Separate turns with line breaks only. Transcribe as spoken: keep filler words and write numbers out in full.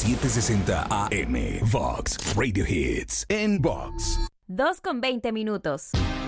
setecientos sesenta A M. Vox Radio Hits en Vox.
dos con veinte minutos.